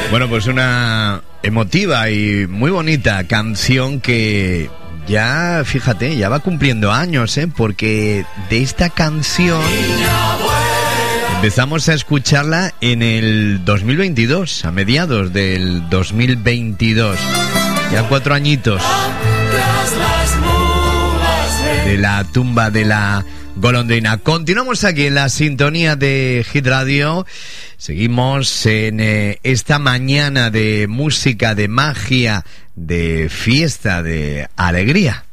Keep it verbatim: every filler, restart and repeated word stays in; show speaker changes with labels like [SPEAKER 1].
[SPEAKER 1] Bueno, pues una emotiva y muy bonita canción que ya, fíjate, ya va cumpliendo años, ¿eh? Porque de esta canción empezamos a escucharla en el dos mil veintidós, a mediados del dos mil veintidós. Ya cuatro añitos de la tumba de la golondrina. Continuamos aquí en la sintonía de Hit Radio. Seguimos en eh, esta mañana de música, de magia, de fiesta, de alegría.